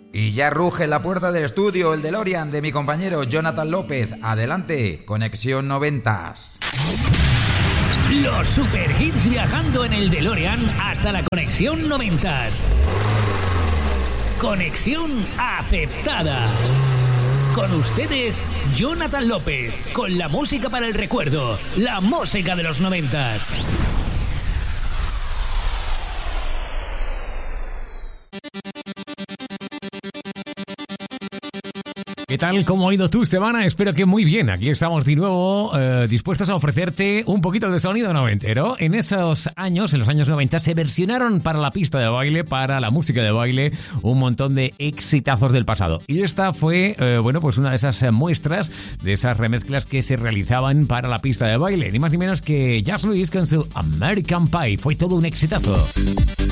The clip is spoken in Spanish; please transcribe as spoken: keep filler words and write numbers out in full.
Y ya ruge en la puerta del estudio el DeLorean de mi compañero Jonathan López. Adelante, Conexión Noventas. Los super hits viajando en el DeLorean hasta la Conexión Noventas. Conexión aceptada. Con ustedes, Jonathan López, con la música para el recuerdo, la música de los noventas. ¿Qué tal? ¿Cómo ha ido tu semana? Espero que muy bien. Aquí estamos de nuevo eh, dispuestos a ofrecerte un poquito de sonido noventero. En esos años, en los años noventa, se versionaron para la pista de baile, para la música de baile, un montón de exitazos del pasado. Y esta fue, eh, bueno, pues una de esas muestras, de esas remezclas que se realizaban para la pista de baile. Ni más ni menos que Jazz Luis con su American Pie. Fue todo un exitazo.